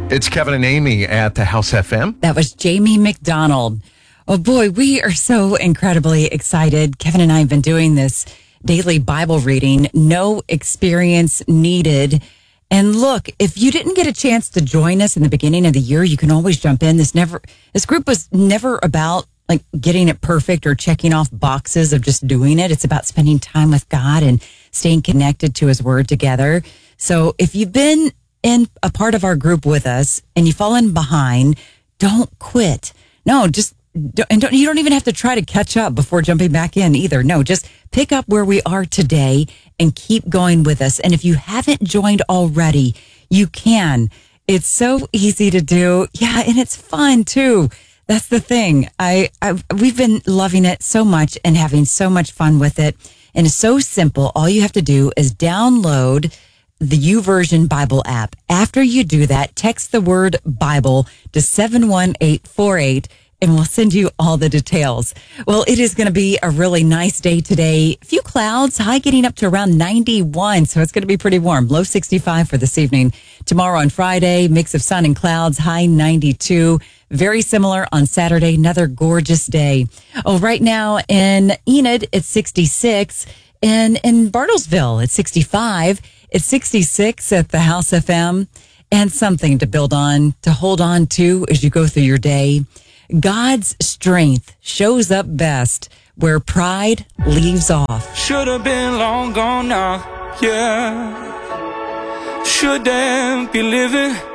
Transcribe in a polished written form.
It's Kevin and Amy at the House FM. That was Jamie McDonald. Oh boy, we are so incredibly excited. Kevin and I have been doing this daily Bible reading, no experience needed. And look, if you didn't get a chance to join us in the beginning of the year, you can always jump in. This group was never about like getting it perfect or checking off boxes of just doing it. It's about spending time with God and staying connected to His Word together. So if you've been in a part of our group with us and you've fallen behind, don't quit. No, you don't even have to try to catch up before jumping back in either. No, just pick up where we are today and keep going with us. And if you haven't joined already, you can. It's so easy to do. Yeah, and it's fun too. That's the thing. We've been loving it so much and having so much fun with it. And it's so simple. All you have to do is download the YouVersion Bible app. After you do that, text the word Bible to 71848 and we'll send you all the details. Well, it is going to be a really nice day today. A few clouds, high getting up to around 91, so it's going to be pretty warm. Low 65 for this evening. Tomorrow on Friday, mix of sun and clouds, high 92. Very similar on Saturday, another gorgeous day. Oh, right now in Enid, it's 66. And in Bartlesville, it's 65. It's 66 at the House FM. And something to build on, to hold on to as you go through your day. God's strength shows up best where pride leaves off. Should have been long gone now, yeah. Shouldn't be living